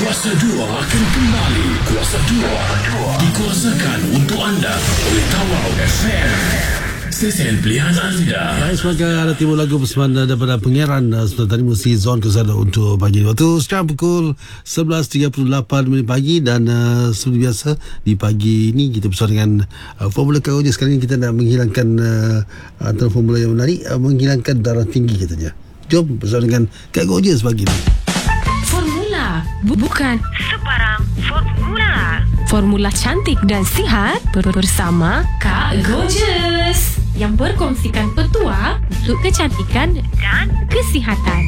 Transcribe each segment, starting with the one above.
Kuasa 2 akan kembali. Kuasa 2 dikuasakan untuk anda oleh Tawau FM. Stesen pilihan anda. Baik, semoga ada timbul lagu persembahan daripada pengeran sebentar tadi mesti zon ke sana untuk pagi waktu. Sekarang pukul 11.38 pagi dan seperti biasa di pagi ini kita bersama dengan Formula Karoja. Sekali ini kita nak menghilangkan antara formula yang menarik, menghilangkan darah tinggi katanya. Jom bersama dengan Kak Gorgeous pagi ini. Formula bukan sebarang formula. Formula cantik dan sihat bersama Kak Gorgeous yang berkongsikan petua untuk kecantikan dan kesihatan.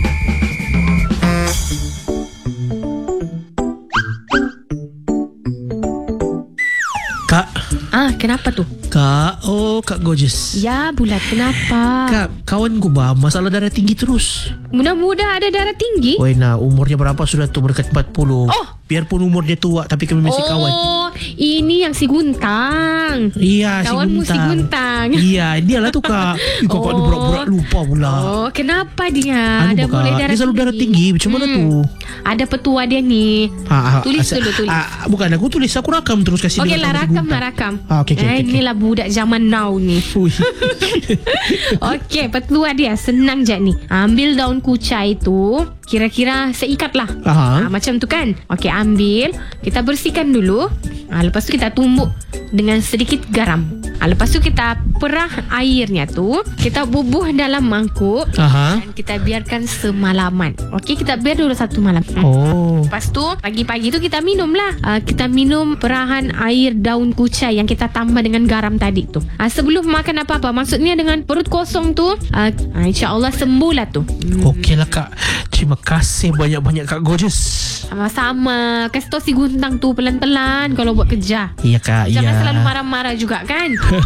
Kak. Kenapa tu? Kak, Kak Gorgeous. Ya, Bulat, kenapa? Kak, kawan ku masalah darah tinggi terus. Mudah-mudah ada darah tinggi. Wena, umurnya berapa sudah tu? Berdekat 40. Biarpun umur dia tua, tapi kami masih kawan. Oh, ini yang si Guntang. Iya, kawanmu si Guntang. Iya, dia lah tu Kak. Kakak ni berat-berat lupa pula. Oh, kenapa dia? Ada boleh darah tinggi. Dia selalu darah tinggi. Macam mana tu? Ada petua dia ni. Tulis dulu, tulis. Bukan, aku tulis. Aku rakam terus kasih dia. Okey lah, rakam. Okay. Inilah budak zaman now ni. Okey, petua dia senang je ni. Ambil daun kucai tu, kira-kira seikat lah. Macam tu kan. Okey, ambil. Kita bersihkan dulu. Lepas tu kita tumbuk dengan sedikit garam. Lepas tu kita perah airnya tu, kita bubuh dalam mangkuk dan kita biarkan semalaman. Okey, kita biar dulu 1 malam. Lepas tu pagi-pagi tu kita minum lah. Kita minum perahan air daun kucai yang kita tambah dengan garam tadi tu. Sebelum makan apa-apa, maksudnya dengan perut kosong tu, insya-Allah sembuh lah tu. Okey lah Kak. Terima kasih banyak-banyak Kak Gorgeous. Sama-sama. Kasih tahu si Guntang tu pelan-pelan kalau buat kerja. Iya Kak, Jangan selalu marah-marah juga kan.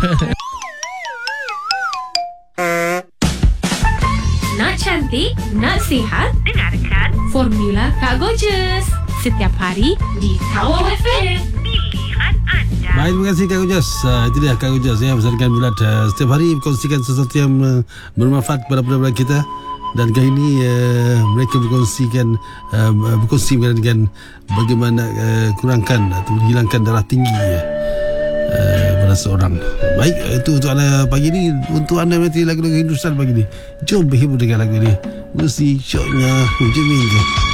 Nak cantik, nak sihat, dengarkan Formula Kak Gorgeous setiap hari di Tawau FM. Pilihan anda. Baik, terima kasih Kak Gorgeous. Itu dia Kak Gorgeous bersama dengan Bulat. Setiap hari berkongsikan sesuatu yang bermanfaat kepada budak-budak kita. Dan kali ini mereka berkongsi dengan bagaimana kurangkan atau menghilangkan darah tinggi pada seorang. Baik, itu untuk anda pagi ini. Untuk anda nanti lagu-lagu Hindustan pagi ini, jom berhibur dengan lagu ini. Mesti syoknya hujung minggu.